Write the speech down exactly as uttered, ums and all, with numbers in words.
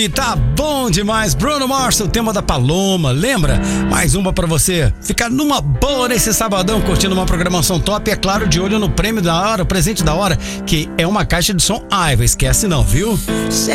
E tá bom demais, Bruno Mars, o tema da Paloma, lembra? Mais uma pra você ficar numa boa nesse sabadão, curtindo uma programação top e, é claro, de olho no prêmio da hora, o presente da hora, que é uma caixa de som Aiva, esquece não, viu?